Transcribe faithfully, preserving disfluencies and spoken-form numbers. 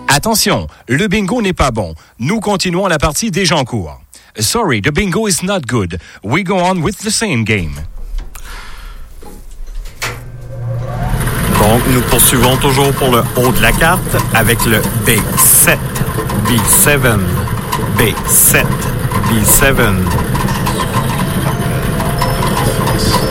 Attention, le bingo n'est pas bon. Nous continuons la partie déjà en cours. Sorry, the bingo is not good. We go on with the same game. Donc, nous poursuivons toujours pour le haut de la carte avec le B sept, B sept, B sept, B sept.